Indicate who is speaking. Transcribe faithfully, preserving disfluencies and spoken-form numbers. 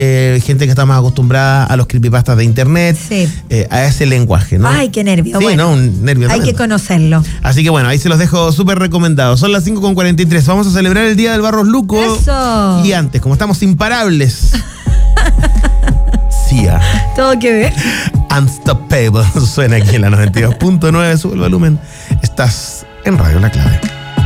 Speaker 1: Eh, gente que está más acostumbrada a los creepypastas de internet,
Speaker 2: sí.
Speaker 1: eh, a ese lenguaje, ¿no?
Speaker 2: Ay, qué nervio.
Speaker 1: Sí,
Speaker 2: bueno,
Speaker 1: ¿no? Un nervio
Speaker 2: hay
Speaker 1: tremendo.
Speaker 2: que conocerlo.
Speaker 1: Así que bueno, ahí se los dejo súper recomendados. Son las cinco con cuarenta y tres. Vamos a celebrar el Día del Barros Luco.
Speaker 2: Eso.
Speaker 1: Y antes, como estamos imparables. Sia.
Speaker 2: Todo que ver.
Speaker 1: Unstoppable. Suena aquí en la noventa y dos punto nueve. Sube el volumen. Estás en Radio La Clave.